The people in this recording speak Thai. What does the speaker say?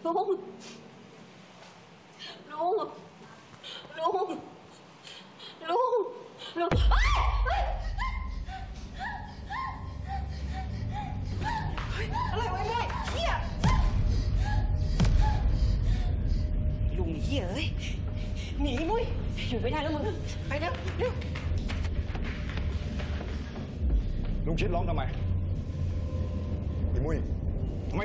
ลุงลุงลุงลุงลุงอะไรวะเนี่ยเฮียลุงเฮียเอ้ยหนีมุ้ยอยู่ไม่ได้แล้วมึงไปเร็วเร็วลุงชิดร้องทำไมไอ้มุ้ย